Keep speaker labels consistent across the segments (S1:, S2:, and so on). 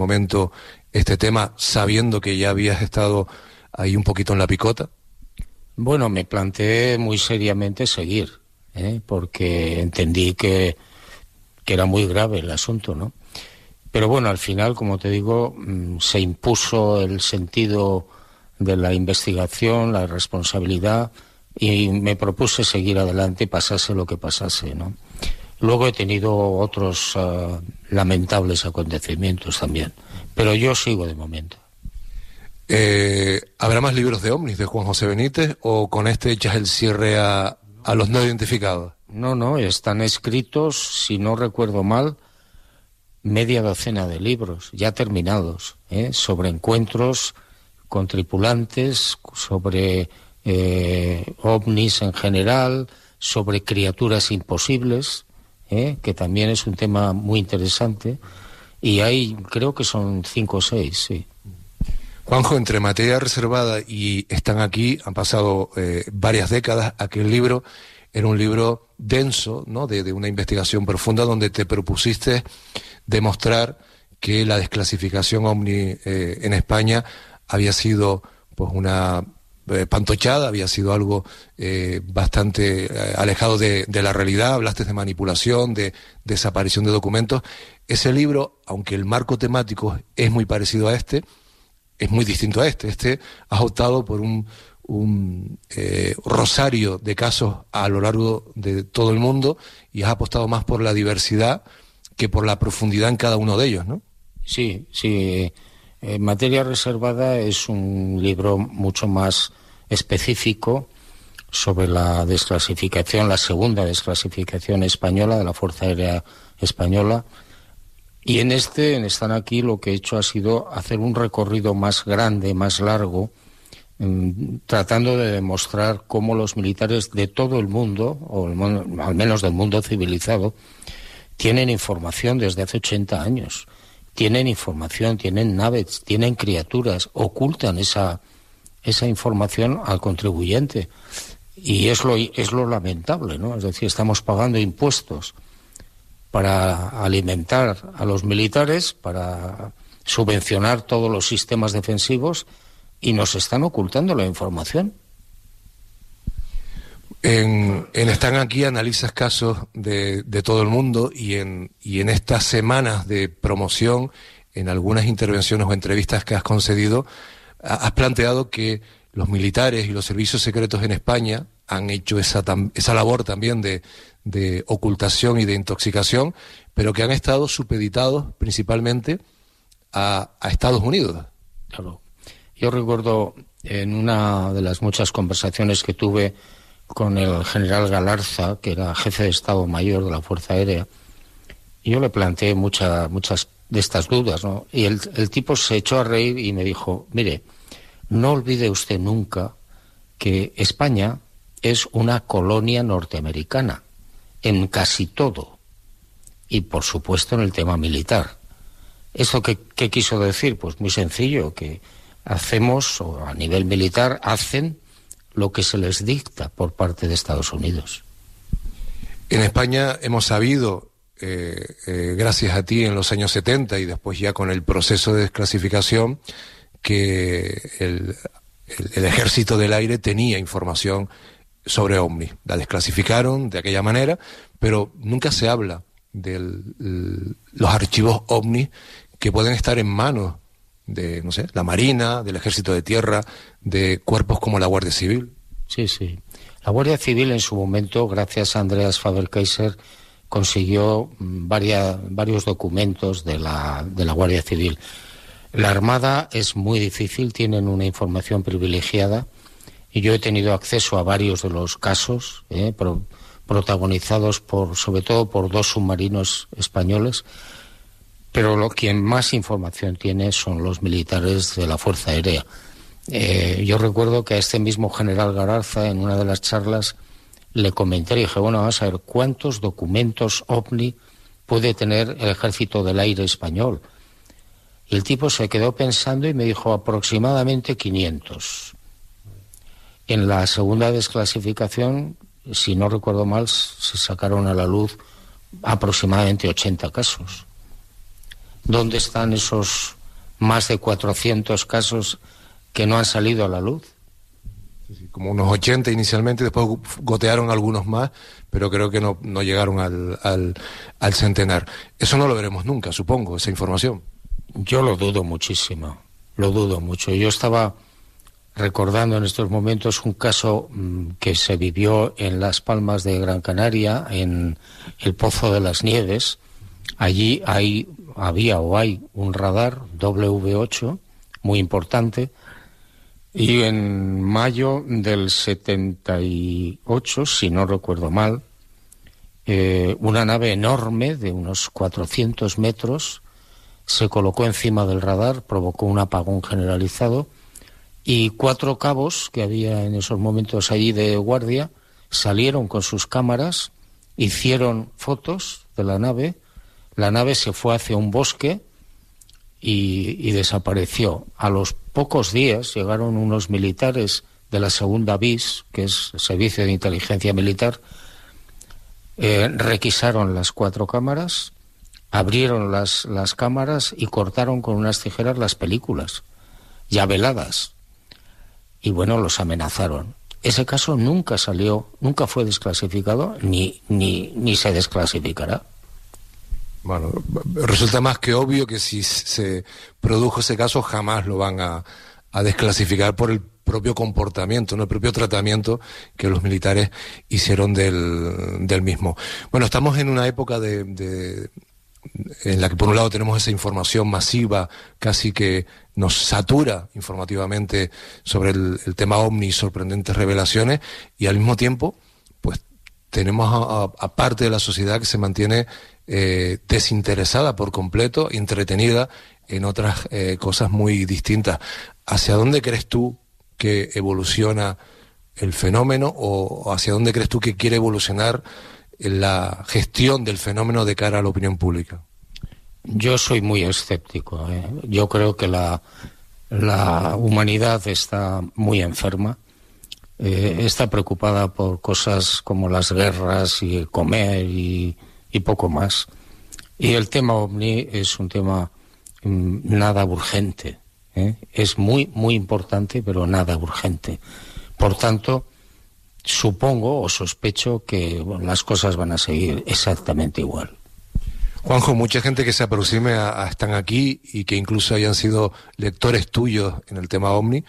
S1: momento este tema, sabiendo que ya habías estado ahí un poquito en la picota?
S2: Bueno, me planteé muy seriamente seguir, porque entendí que era muy grave el asunto, ¿no? Pero bueno, al final, como te digo, se impuso el sentido de la investigación, la responsabilidad, y me propuse seguir adelante, pasase lo que pasase, ¿no? Luego he tenido otros lamentables acontecimientos también, pero yo sigo de momento.
S1: ¿Habrá más libros de ovnis de Juan José Benítez o con este echas el cierre a los no identificados?
S2: No, están escritos, si no recuerdo mal, media docena de libros ya terminados, sobre encuentros con tripulantes, sobre ovnis en general, sobre criaturas imposibles, que también es un tema muy interesante, y hay, creo que son 5 o 6, sí.
S1: Juanjo, entre Materia Reservada y Están Aquí han pasado varias décadas. Aquel libro era un libro denso, ¿no?, de una investigación profunda donde te propusiste demostrar que la desclasificación ovni en España había sido pues una pantochada, había sido algo bastante alejado de la realidad. Hablaste de manipulación, de desaparición de documentos. Ese libro, aunque el marco temático es muy parecido a este, es muy distinto a este. Has optado por un rosario de casos a lo largo de todo el mundo y has apostado más por la diversidad que por la profundidad en cada uno de ellos, ¿no?
S2: Sí. Materia Reservada es un libro mucho más específico sobre la desclasificación, la segunda desclasificación española de la Fuerza Aérea Española. Y en Están Aquí, lo que he hecho ha sido hacer un recorrido más grande, más largo, tratando de demostrar cómo los militares de todo el mundo, o al menos del mundo civilizado, tienen información desde hace 80 años. Tienen información, tienen naves, tienen criaturas, ocultan esa información al contribuyente. Y es lo lamentable, ¿no? Es decir, estamos pagando impuestos para alimentar a los militares, para subvencionar todos los sistemas defensivos, y nos están ocultando la información.
S1: En Están Aquí analizas casos de todo el mundo y en estas semanas de promoción, en algunas intervenciones o entrevistas que has concedido, has planteado que los militares y los servicios secretos en España han hecho esa labor también de ocultación y de intoxicación, pero que han estado supeditados principalmente a Estados Unidos.
S2: Claro. Yo recuerdo en una de las muchas conversaciones que tuve con el general Galarza, que era jefe de Estado Mayor de la Fuerza Aérea, y yo le planteé muchas de estas dudas, ¿no? Y el tipo se echó a reír y me dijo: mire, no olvide usted nunca que España es una colonia norteamericana en casi todo, y por supuesto en el tema militar. ¿Esto qué quiso decir? Pues muy sencillo, que hacemos, o a nivel militar, hacen lo que se les dicta por parte de Estados Unidos.
S1: En España hemos sabido, gracias a ti en los años 70 y después ya con el proceso de desclasificación, que el Ejército del Aire tenía información sobre ovnis. La desclasificaron de aquella manera, pero nunca se habla de los archivos ovnis que pueden estar en manos de, no sé, la Marina, del Ejército de Tierra, de cuerpos como la Guardia Civil.
S2: Sí. La Guardia Civil en su momento, gracias a Andreas Faber-Kaiser, consiguió varios documentos de la Guardia Civil. La Armada es muy difícil, tienen una información privilegiada, y yo he tenido acceso a varios de los casos, protagonizados sobre todo por 2 submarinos españoles, pero quien más información tiene son los militares de la Fuerza Aérea. Yo recuerdo que a este mismo general Galarza, en una de las charlas, le comenté y dije: bueno, vamos a ver, ¿cuántos documentos OVNI puede tener el Ejército del Aire español? Y el tipo se quedó pensando y me dijo: aproximadamente 500. En la segunda desclasificación, si no recuerdo mal, se sacaron a la luz aproximadamente 80 casos. ¿Dónde están esos más de 400 casos que no han salido a la luz?
S1: Como unos 80 inicialmente, después gotearon algunos más, pero creo que no llegaron al centenar. Eso no lo veremos nunca, supongo, esa información.
S2: Yo lo dudo muchísimo, lo dudo mucho. Yo estaba recordando en estos momentos un caso que se vivió en Las Palmas de Gran Canaria, en el Pozo de las Nieves. Allí había un radar W8 muy importante, y en mayo del 78, si no recuerdo mal, una nave enorme de unos 400 metros se colocó encima del radar, provocó un apagón generalizado, y 4 cabos que había en esos momentos allí de guardia salieron con sus cámaras, hicieron fotos de la nave se fue hacia un bosque y desapareció. A los pocos días llegaron unos militares de la segunda BIS, que es el Servicio de Inteligencia Militar, requisaron las 4 cámaras, abrieron las cámaras y cortaron con unas tijeras las películas, ya veladas. Y bueno, los amenazaron. Ese caso nunca fue desclasificado, ni se desclasificará.
S1: Bueno, resulta más que obvio que si se produjo ese caso jamás lo van a desclasificar por el propio comportamiento, ¿no? El propio tratamiento que los militares hicieron del mismo. Bueno, estamos en una época en la que por un lado tenemos esa información masiva, casi que nos satura informativamente sobre el tema OVNI y sorprendentes revelaciones, y al mismo tiempo pues tenemos a parte de la sociedad que se mantiene desinteresada por completo, entretenida en otras cosas muy distintas. ¿Hacia dónde crees tú que evoluciona el fenómeno, o hacia dónde crees tú que quiere evolucionar la gestión del fenómeno de cara a la opinión pública?
S2: Yo soy muy escéptico. Yo creo que la humanidad está muy enferma. Está preocupada por cosas como las guerras y comer y poco más. Y el tema OVNI es un tema nada urgente. Es muy, muy importante, pero nada urgente. Por tanto, supongo o sospecho que las cosas van a seguir exactamente igual.
S1: Juanjo, mucha gente que se aproxime a Están Aquí y que incluso hayan sido lectores tuyos en el tema OVNI,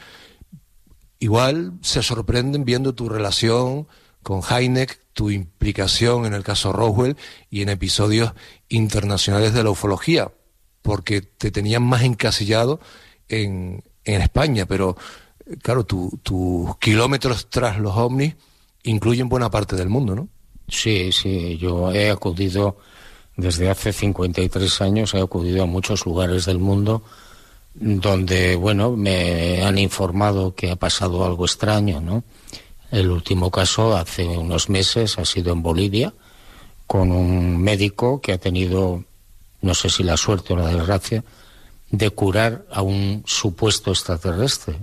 S1: igual se sorprenden viendo tu relación con Hynek, tu implicación en el caso Roswell y en episodios internacionales de la ufología, porque te tenían más encasillado en España, pero claro, tus kilómetros tras los ovnis incluyen buena parte del mundo, ¿no?
S2: Sí, yo he acudido desde hace 53 años, he acudido a muchos lugares del mundo donde, bueno, me han informado que ha pasado algo extraño, ¿no? El último caso, hace unos meses, ha sido en Bolivia, con un médico que ha tenido, no sé si la suerte o la desgracia, de curar a un supuesto extraterrestre.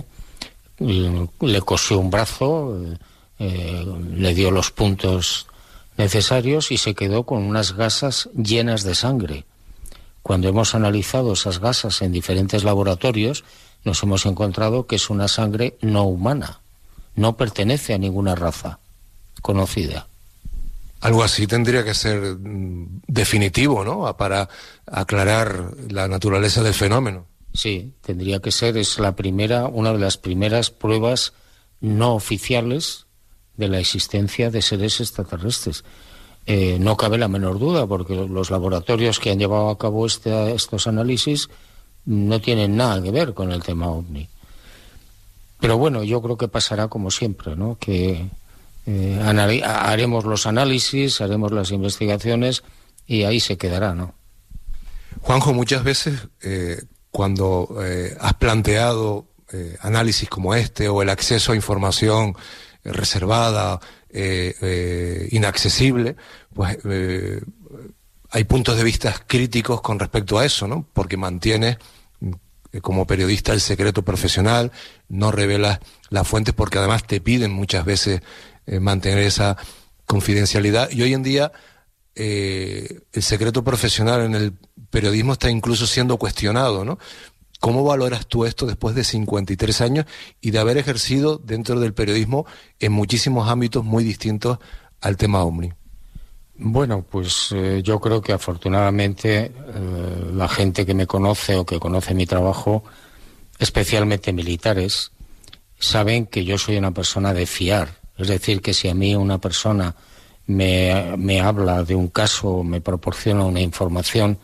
S2: Le cosió un brazo, le dio los puntos necesarios y se quedó con unas gasas llenas de sangre. Cuando hemos analizado esas gasas en diferentes laboratorios, nos hemos encontrado que es una sangre no humana. No pertenece a ninguna raza conocida.
S1: Algo así tendría que ser definitivo, ¿no? Para aclarar la naturaleza del fenómeno.
S2: Sí, tendría que ser. Es una de las primeras pruebas no oficiales de la existencia de seres extraterrestres. No cabe la menor duda, porque los laboratorios que han llevado a cabo estos análisis no tienen nada que ver con el tema OVNI. Pero bueno, yo creo que pasará como siempre, ¿no? Que haremos los análisis, haremos las investigaciones y ahí se quedará, ¿no?
S1: Juanjo, muchas veces cuando has planteado análisis como este o el acceso a información reservada, inaccesible, pues hay puntos de vista críticos con respecto a eso, ¿no? Porque mantienes como periodista el secreto profesional, no revelas las fuentes porque además te piden muchas veces mantener esa confidencialidad, y hoy en día el secreto profesional en el periodismo está incluso siendo cuestionado, ¿no? ¿Cómo valoras tú esto después de 53 años y de haber ejercido dentro del periodismo en muchísimos ámbitos muy distintos al tema OVNI?
S2: Bueno, pues yo creo que afortunadamente la gente que me conoce o que conoce mi trabajo, especialmente militares, saben que yo soy una persona de fiar. Es decir, que si a mí una persona me habla de un caso, me proporciona una información,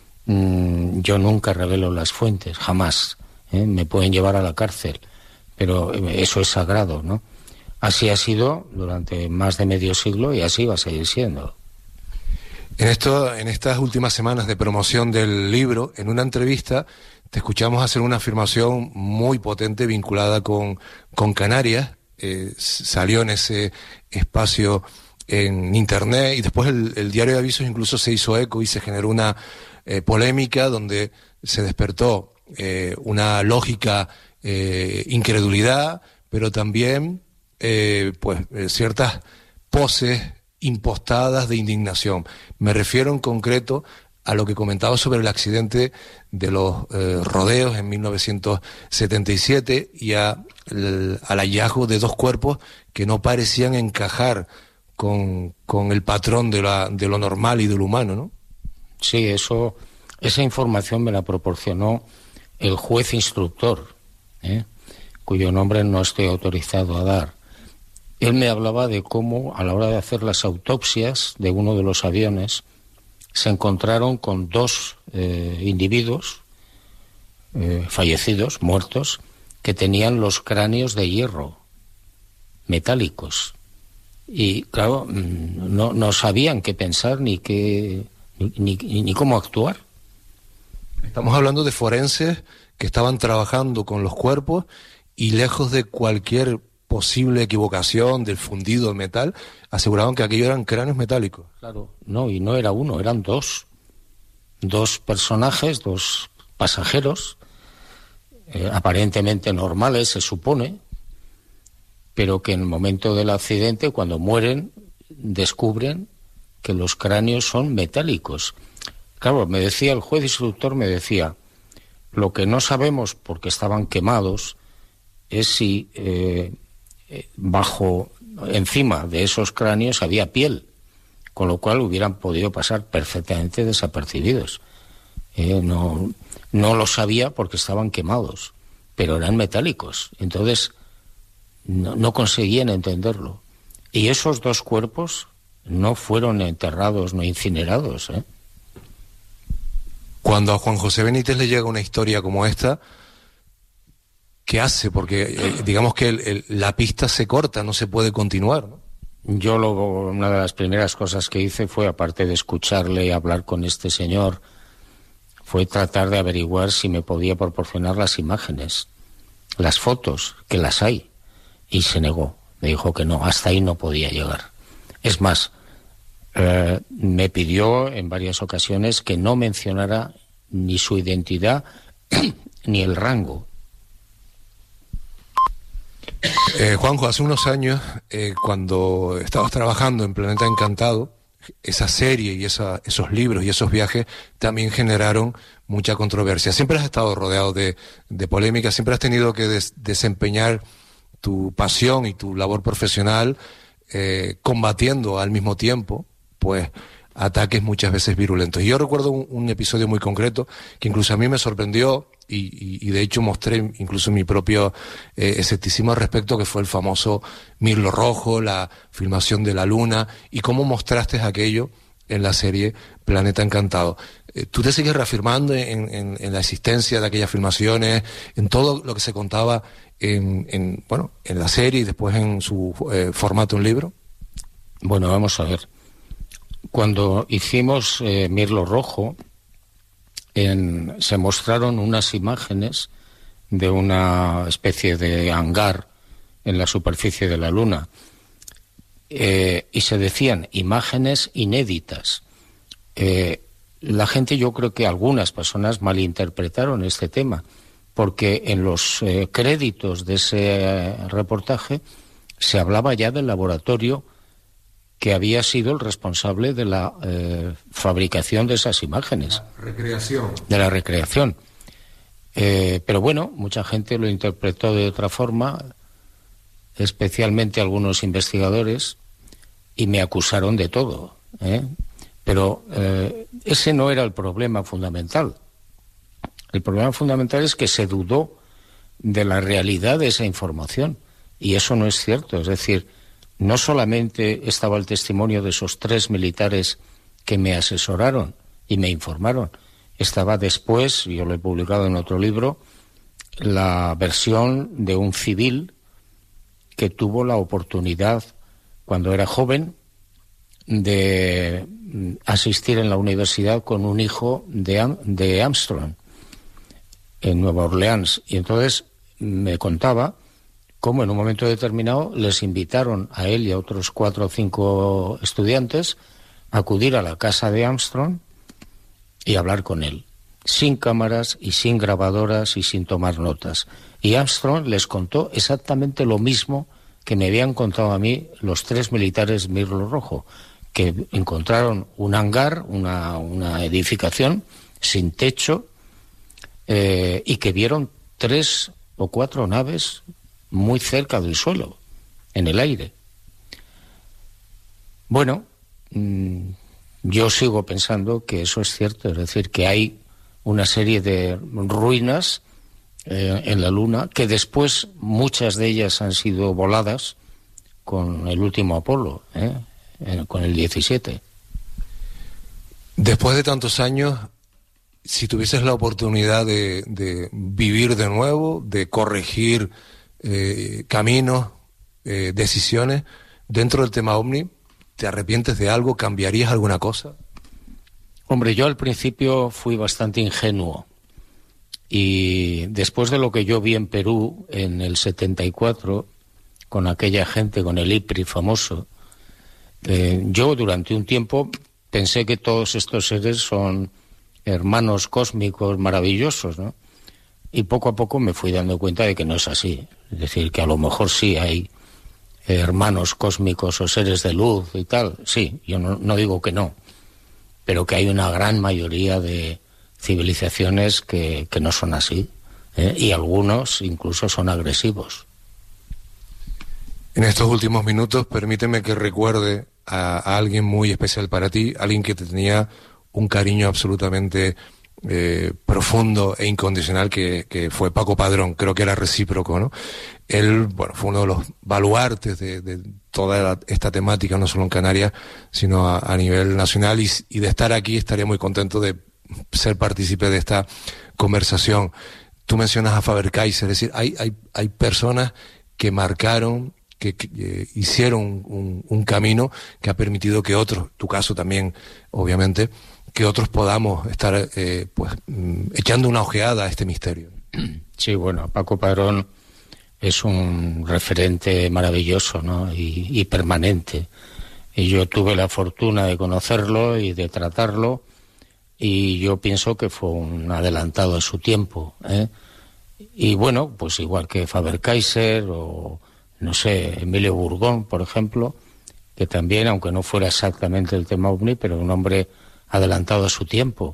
S2: yo nunca revelo las fuentes, jamás. Me pueden llevar a la cárcel, pero eso es sagrado, ¿no? Así ha sido durante más de medio siglo y así va a seguir siendo.
S1: En estas últimas semanas de promoción del libro, en una entrevista, te escuchamos hacer una afirmación muy potente vinculada con Canarias. Salió en ese espacio en Internet y después el diario de avisos incluso se hizo eco y se generó una polémica donde se despertó una lógica incredulidad, pero también ciertas poses impostadas de indignación. Me refiero en concreto a lo que comentaba sobre el accidente de los rodeos en 1977 y al hallazgo de dos cuerpos que no parecían encajar con el patrón de lo normal y de lo humano, ¿no?
S2: Sí, esa información me la proporcionó el juez instructor, cuyo nombre no estoy autorizado a dar. Él me hablaba de cómo a la hora de hacer las autopsias de uno de los aviones se encontraron con dos individuos fallecidos, muertos, que tenían los cráneos de hierro, metálicos. Y claro, no sabían qué pensar ni cómo actuar.
S1: Estamos hablando de forenses que estaban trabajando con los cuerpos y lejos de cualquier posible equivocación del fundido del metal, aseguraban que aquello eran cráneos metálicos.
S2: Claro, no, y no era uno, eran dos personajes, dos pasajeros, aparentemente normales, se supone, pero que en el momento del accidente, cuando mueren, descubren que los cráneos son metálicos. Claro, me decía el juez instructor, lo que no sabemos, porque estaban quemados, es si encima de esos cráneos había piel, con lo cual hubieran podido pasar perfectamente desapercibidos. No lo sabía porque estaban quemados, pero eran metálicos. Entonces no conseguían entenderlo. Y esos dos cuerpos no fueron enterrados, no incinerados.
S1: Cuando a Juan José Benítez le llega una historia como esta, ¿qué hace? Porque digamos que la pista se corta, no se puede continuar, ¿no?
S2: Una de las primeras cosas que hice fue, aparte de escucharle y hablar con este señor, fue tratar de averiguar si me podía proporcionar las imágenes, las fotos, que las hay, y se negó. Me dijo que no, hasta ahí no podía llegar. Es más, me pidió en varias ocasiones que no mencionara ni su identidad ni el rango.
S1: Juanjo, hace unos años, cuando estabas trabajando en Planeta Encantado, esa serie y esos libros y esos viajes también generaron mucha controversia. Siempre has estado rodeado de polémica, siempre has tenido que desempeñar tu pasión y tu labor profesional combatiendo al mismo tiempo, pues, ataques muchas veces virulentos. Y yo recuerdo un episodio muy concreto que incluso a mí me sorprendió y de hecho mostré incluso mi propio escepticismo al respecto, que fue el famoso Mirlo Rojo, la filmación de la Luna, y cómo mostraste aquello en la serie Planeta Encantado. ¿Tú te sigues reafirmando en la existencia de aquellas filmaciones, en todo lo que se contaba en la serie y después en su formato en libro?
S2: Bueno, vamos a ver. Cuando hicimos Mirlo Rojo, se mostraron unas imágenes de una especie de hangar en la superficie de la Luna, y se decían imágenes inéditas. La gente, yo creo que algunas personas malinterpretaron este tema, porque en los créditos de ese reportaje se hablaba ya del laboratorio que había sido el responsable de la fabricación de esas imágenes. De la recreación. Pero bueno, mucha gente lo interpretó de otra forma, especialmente algunos investigadores, y me acusaron de todo. Pero ese no era el problema fundamental. El problema fundamental es que se dudó de la realidad de esa información, y eso no es cierto. Es decir, no solamente estaba el testimonio de esos 3 militares que me asesoraron y me informaron, estaba después, yo lo he publicado en otro libro, la versión de un civil que tuvo la oportunidad, cuando era joven, de asistir en la universidad con un hijo de Armstrong en Nueva Orleans. Y entonces me contaba cómo en un momento determinado les invitaron a él y a otros 4 o 5 estudiantes a acudir a la casa de Armstrong y hablar con él, sin cámaras y sin grabadoras y sin tomar notas. Y Armstrong les contó exactamente lo mismo que me habían contado a mí los 3 militares Mirlo Rojo, que encontraron un hangar, una edificación sin techo, y que vieron 3 o 4 naves muy cerca del suelo, en el aire. Bueno, yo sigo pensando que eso es cierto, es decir, que hay una serie de ruinas en la Luna, que después muchas de ellas han sido voladas con el último Apolo, con el 17.
S1: Después de tantos años, si tuvieses la oportunidad de vivir de nuevo, de corregir caminos, decisiones dentro del tema OVNI, ¿te arrepientes de algo? ¿Cambiarías alguna cosa?
S2: Hombre, yo al principio fui bastante ingenuo, y después de lo que yo vi en Perú en el 74, con aquella gente, con el IPRI famoso, yo durante un tiempo pensé que todos estos seres son hermanos cósmicos maravillosos, ¿no? Y poco a poco me fui dando cuenta de que no es así. Es decir, que a lo mejor sí hay hermanos cósmicos o seres de luz y tal. Sí, yo no digo que no, pero que hay una gran mayoría de civilizaciones que no son así, y algunos incluso son agresivos.
S1: En estos últimos minutos, permíteme que recuerde a alguien muy especial para ti, alguien que te tenía un cariño absolutamente profundo e incondicional, que fue Paco Padrón. Creo que era recíproco, ¿no? Él, bueno, fue uno de los baluartes de toda esta temática, no solo en Canarias, sino a nivel nacional, y de estar aquí estaría muy contento de ser partícipe de esta conversación. Tú mencionas a Faber-Kaiser, es decir, hay personas que marcaron, que hicieron un camino que ha permitido que otros, tu caso también, obviamente, que otros podamos estar echando una ojeada a este misterio.
S2: Sí, bueno, Paco Padrón es un referente maravilloso, ¿no? y permanente. Y yo tuve la fortuna de conocerlo y de tratarlo, y yo pienso que fue un adelantado a su tiempo, Y bueno, pues igual que Faber-Kaiser o, no sé, Emilio Burgón, por ejemplo, que también, aunque no fuera exactamente el tema OVNI, pero un hombre adelantado a su tiempo,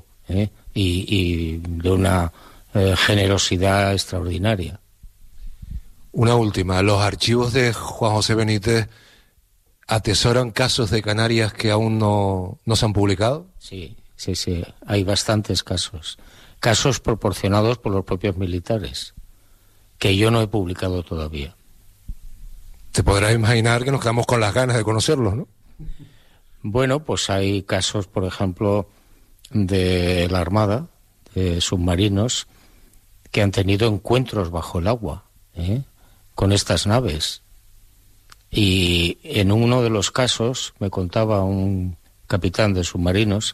S2: y de una generosidad extraordinaria.
S1: Una última, ¿los archivos de Juan José Benítez atesoran casos de Canarias que aún no se han publicado?
S2: Sí, hay bastantes casos proporcionados por los propios militares, que yo no he publicado todavía.
S1: Te podrás imaginar que nos quedamos con las ganas de conocerlos, ¿no?
S2: Bueno, pues hay casos, por ejemplo, de la Armada, de submarinos, que han tenido encuentros bajo el agua, con estas naves. Y en uno de los casos, me contaba un capitán de submarinos,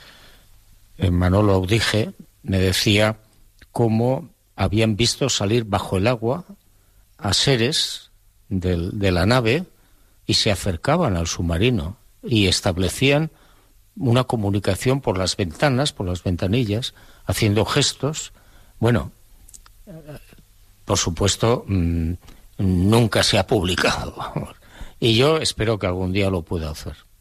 S2: Manolo Audige, me decía cómo habían visto salir bajo el agua a seres de la nave, y se acercaban al submarino y establecían una comunicación por las ventanas, por las ventanillas, haciendo gestos. Bueno, por supuesto, nunca se ha publicado. Y yo espero que algún día lo pueda hacer.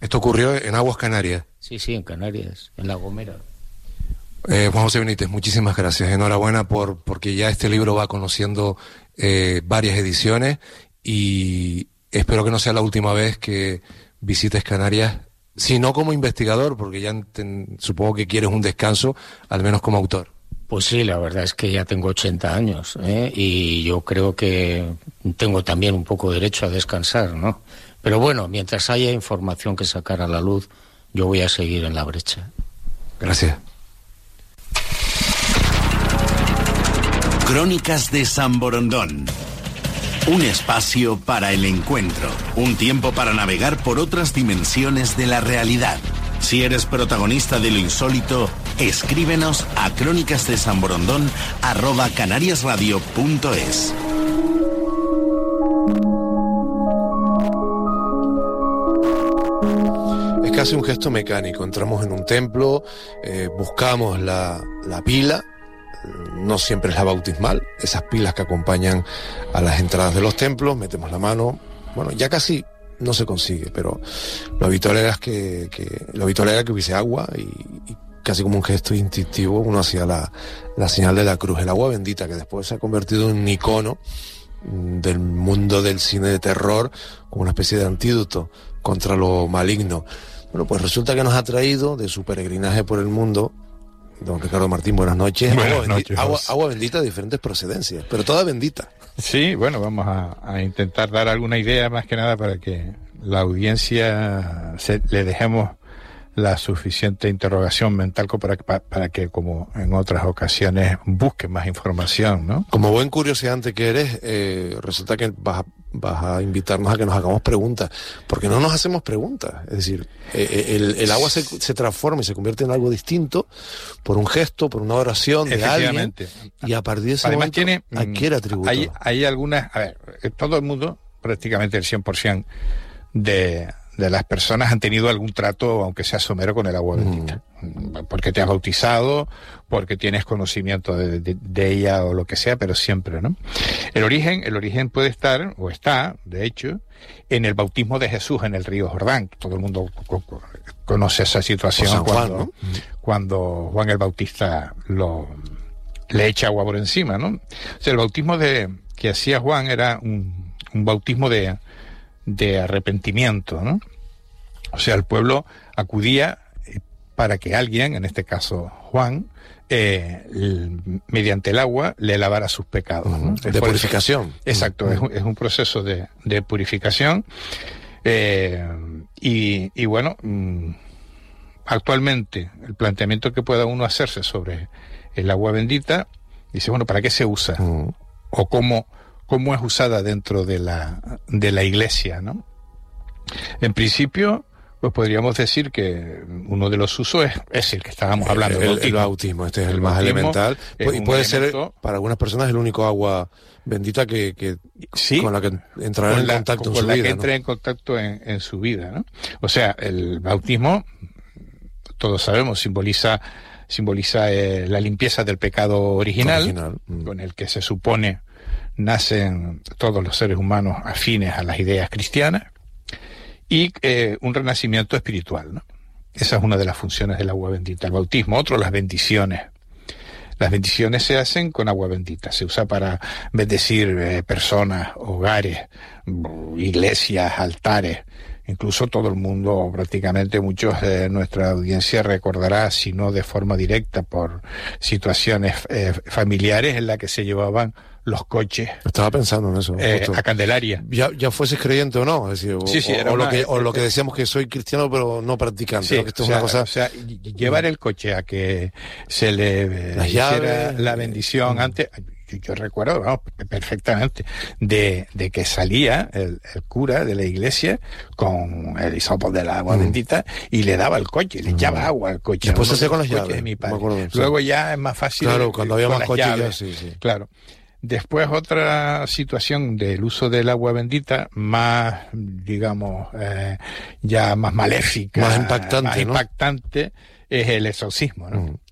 S1: Esto ocurrió en Aguas Canarias.
S2: Sí, en Canarias, en La Gomera.
S1: Juan José Benítez, muchísimas gracias. Enhorabuena porque ya este libro va conociendo varias ediciones y espero que no sea la última vez que visites Canarias, si no como investigador, porque ya supongo que quieres un descanso, al menos como autor.
S2: Pues sí, la verdad es que ya tengo 80 años, y yo creo que tengo también un poco derecho a descansar, ¿no? Pero bueno, mientras haya información que sacar a la luz, yo voy a seguir en la brecha.
S1: Gracias.
S3: Crónicas de San Borondón. Un espacio para el encuentro, un tiempo para navegar por otras dimensiones de la realidad. Si eres protagonista de lo insólito, escríbenos a crónicasdesanborondón@canariasradio.es.
S1: Es casi un gesto mecánico. Entramos en un templo, buscamos la pila, no siempre es la bautismal, esas pilas que acompañan a las entradas de los templos, metemos la mano, bueno, ya casi no se consigue, pero lo habitual era que hubiese agua y casi como un gesto instintivo uno hacía la señal de la cruz, el agua bendita, que después se ha convertido en un icono del mundo del cine de terror, como una especie de antídoto contra lo maligno. Bueno, pues resulta que nos ha traído de su peregrinaje por el mundo don Ricardo Martín, buenas noches. Agua bendita de diferentes procedencias, pero toda bendita.
S4: Sí, bueno, vamos a intentar dar alguna idea, más que nada para que la audiencia le dejemos la suficiente interrogación mental para que, como en otras ocasiones, busque más información, ¿no?
S1: Como buen curioseante que eres, resulta que vas a invitarnos a que nos hagamos preguntas, porque no nos hacemos preguntas. Es decir, el agua se transforma y se convierte en algo distinto por un gesto, por una oración de alguien, y a partir de ese momento adquiere atributos.
S4: Hay algunas, a ver, todo el mundo, prácticamente el 100% de las personas han tenido algún trato, aunque sea somero, con el agua bendita. Porque te has bautizado, porque tienes conocimiento de ella o lo que sea, pero siempre, ¿no? El origen puede estar, o está, de hecho, en el bautismo de Jesús en el río Jordán. Todo el mundo conoce esa situación cuando Juan el Bautista le echa agua por encima, ¿no? O sea, el bautismo que hacía Juan era un bautismo de arrepentimiento, ¿no? O sea, el pueblo acudía para que alguien, en este caso Juan, mediante el agua le lavara sus pecados, ¿no?
S1: De purificación.
S4: Exacto, es un proceso de purificación. Y bueno, actualmente el planteamiento que pueda uno hacerse sobre el agua bendita, dice, bueno, ¿para qué se usa? O cómo es usada dentro de la iglesia, ¿no? En principio, pues podríamos decir que uno de los usos es el que estábamos hablando.
S1: El bautismo, este es el más elemental. Y puede ser, para algunas personas, el único agua bendita que
S4: sí,
S1: con la que entrará en contacto en su vida. Con la que
S4: entre en contacto en su vida, ¿no? O sea, el bautismo, todos sabemos, simboliza la limpieza del pecado original. Con el que se supone nacen todos los seres humanos afines a las ideas cristianas, y un renacimiento espiritual, ¿no? Esa es una de las funciones del agua bendita, el bautismo. Otro, las bendiciones. Las bendiciones se hacen con agua bendita, se usa para bendecir personas, hogares, iglesias, altares. Incluso todo el mundo, prácticamente muchos de nuestra audiencia recordará, si no de forma directa, por situaciones familiares en las que se llevaban los coches.
S1: Estaba pensando en eso.
S4: A Candelaria.
S1: Ya fueses creyente o no, es decir, lo que decíamos que soy cristiano pero no practicante.
S4: Sí,
S1: ¿no? Que esto es una cosa...
S4: O sea, llevar el coche a que se le hiciera la bendición antes... Yo recuerdo perfectamente de que salía el cura de la iglesia con el hisopo de la agua bendita y le daba el coche, le echaba agua al coche.
S1: Después se hacía con las llaves.
S4: De mi padre. Luego ya es más fácil.
S1: Claro, cuando había más coches ya, sí.
S4: Claro. Después otra situación del uso del agua bendita más, digamos, ya más maléfica,
S1: más impactante,
S4: más impactante, es el exorcismo, ¿no?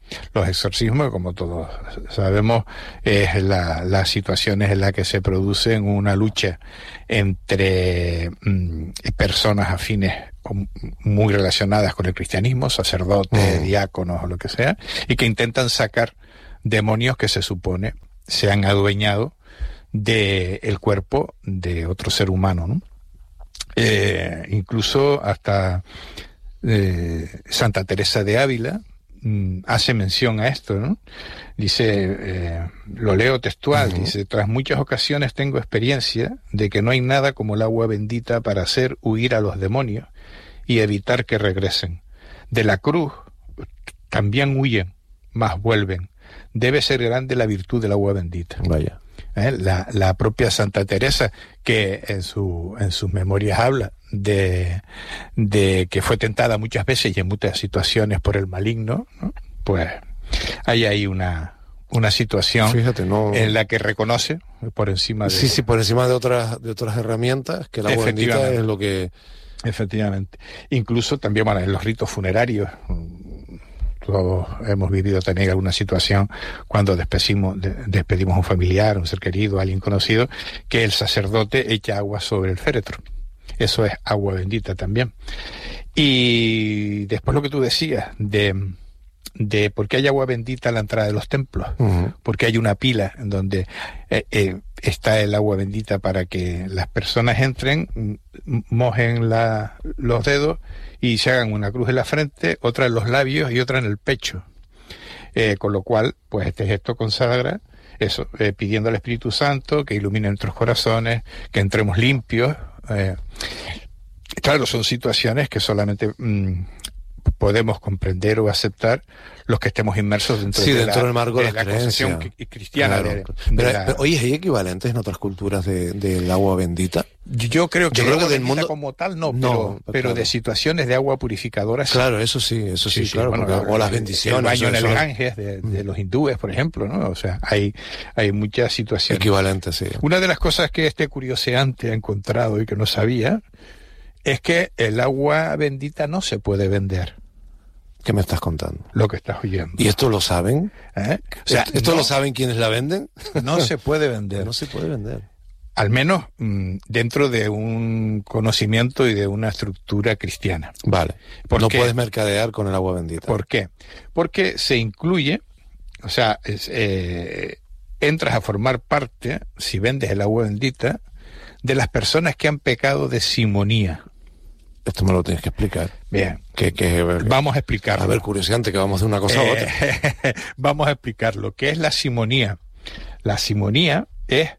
S4: Los exorcismos, como todos sabemos, es las situaciones en las que se produce una lucha entre personas afines muy relacionadas con el cristianismo, sacerdotes, diáconos o lo que sea, y que intentan sacar demonios que se supone se han adueñado del cuerpo de otro ser humano, ¿no? Incluso hasta Santa Teresa de Ávila hace mención a esto, ¿no? Dice, lo leo textual, dice: tras muchas ocasiones tengo experiencia de que no hay nada como el agua bendita para hacer huir a los demonios y evitar que regresen. De la cruz también huyen, mas vuelven. Debe ser grande la virtud del agua bendita.
S1: Vaya.
S4: La propia Santa Teresa, que en sus memorias habla de que fue tentada muchas veces y en muchas situaciones por el maligno, ¿no? Pues hay ahí una situación, fíjate, en la que reconoce por encima de...
S1: Sí, por encima de otras herramientas, que el agua bendita es lo que...
S4: Efectivamente. Incluso también, bueno, en los ritos funerarios, todos hemos vivido también alguna situación cuando despedimos a un familiar, un ser querido, alguien conocido, que el sacerdote echa agua sobre el féretro. Eso es agua bendita también. Y después lo que tú decías de por qué hay agua bendita a la entrada de los templos, porque hay una pila en donde está el agua bendita para que las personas entren, mojen los dedos y se hagan una cruz en la frente, otra en los labios y otra en el pecho. Con lo cual, pues este gesto consagra eso, pidiendo al Espíritu Santo que ilumine nuestros corazones, que entremos limpios. Claro, son situaciones que solamente podemos comprender o aceptar los que estemos inmersos dentro
S1: del marco de
S4: la concepción cristiana.
S1: Claro. Pero, oye, ¿hay equivalentes en otras culturas del agua bendita?
S4: Yo creo que
S1: del mundo
S4: como tal pero claro, de situaciones de agua purificadora sí.
S1: Claro, eso sí, claro.
S4: Bueno,
S1: o las bendiciones.
S4: El baño en el Ganges de los hindúes, por ejemplo, ¿no? O sea, hay muchas situaciones.
S1: Equivalentes, sí.
S4: Una de las cosas que este curioseante ha encontrado y que no sabía es que el agua bendita no se puede vender.
S1: ¿Qué me estás contando?
S4: Lo que estás oyendo.
S1: ¿Y esto lo saben?
S4: O sea,
S1: ¿Esto lo saben quienes la venden?
S4: No se puede vender.
S1: No se puede vender.
S4: Al menos dentro de un conocimiento y de una estructura cristiana.
S1: Vale. No puedes mercadear con el agua bendita.
S4: ¿Por qué? Porque se incluye, o sea, entras a formar parte, si vendes el agua bendita, de las personas que han pecado de simonía.
S1: Esto me lo tienes que explicar.
S4: Bien.
S1: Vamos
S4: a explicarlo.
S1: A ver, curiosidad, que vamos de una cosa a otra.
S4: Vamos a explicar lo que es la simonía. La simonía es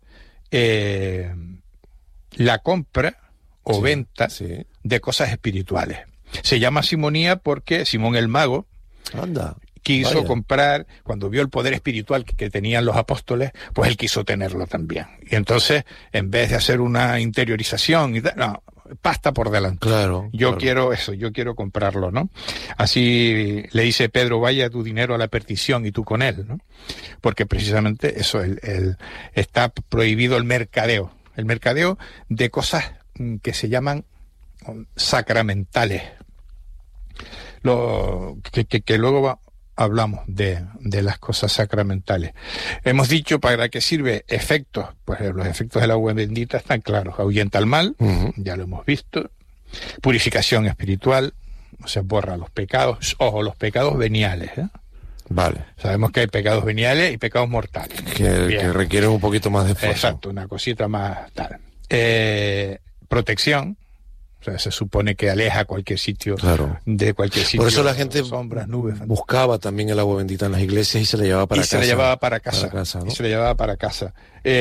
S4: la compra o venta de cosas espirituales. Se llama simonía porque Simón el Mago quiso comprar, cuando vio el poder espiritual que tenían los apóstoles, pues él quiso tenerlo también. Y entonces, en vez de hacer una interiorización, pasta por delante.
S1: Claro.
S4: Quiero eso, yo quiero comprarlo, ¿no? Así le dice Pedro: vaya tu dinero a la perdición y tú con él, ¿no? Porque precisamente eso, está prohibido el mercadeo de cosas que se llaman sacramentales. Que luego hablamos de las cosas sacramentales. Hemos dicho para qué sirve efectos. Pues los efectos del agua bendita están claros. Ahuyenta el mal, ya lo hemos visto. Purificación espiritual, o sea, borra los pecados. Ojo, los pecados veniales, ¿eh?
S1: Vale.
S4: Sabemos que hay pecados veniales y pecados mortales.
S1: Que requieren un poquito más de esfuerzo.
S4: Exacto, una cosita más tal. Protección. O sea, se supone que aleja cualquier sitio, de cualquier sitio.
S1: Por eso la gente
S4: sombras, nubes,
S1: buscaba también el agua bendita en las iglesias y se la llevaba para casa.
S4: Se la llevaba para casa.
S1: ¿No?
S4: Y se la llevaba para casa.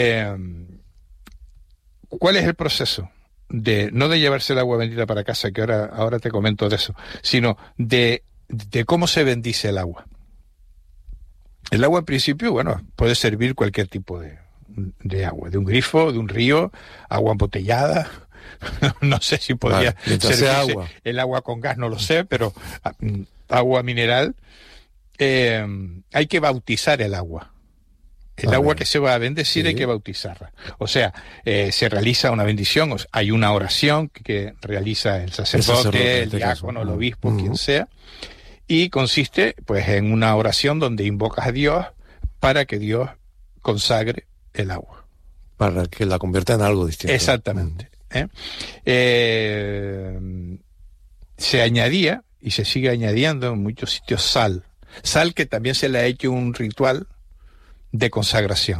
S4: ¿Cuál es el proceso? No de llevarse el agua bendita para casa, que ahora te comento de eso, sino de cómo se bendice el agua. El agua, en principio, puede servir cualquier tipo de agua, de un grifo, de un río, agua embotellada. No sé si podría ser agua. El agua con gas, no lo sé, pero agua mineral. Hay que bautizar el agua. El agua que se va a bendecir hay que bautizarla. O sea, se realiza una bendición, hay una oración que realiza el sacerdote, el diácono, el obispo, quien sea, y consiste pues en una oración donde invocas a Dios para que Dios consagre el agua.
S1: Para que la convierta en algo distinto.
S4: Exactamente. Se añadía, y se sigue añadiendo en muchos sitios, sal que también se le ha hecho un ritual de consagración.